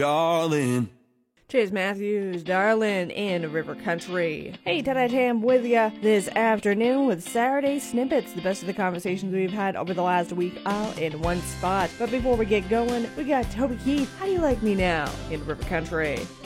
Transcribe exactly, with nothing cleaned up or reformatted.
darling. Chase Matthews, darling, in River Country. Hey, tonight I'm with ya this afternoon with Saturday Snippets, the best of the conversations we've had over the last week, all in one spot. But before we get going, we got Toby Keith, How Do You Like Me Now, in River Country.